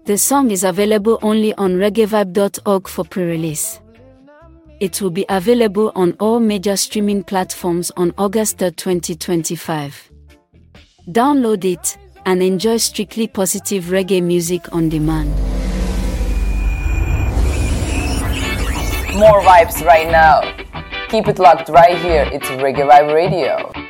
The song is available only on reggaevibe.org for pre-release. It will be available on all major streaming platforms on August 3, 2025. Download it and enjoy strictly positive reggae music on demand. More vibes right now. Keep it locked right here. It's Reggae Vibe Radio.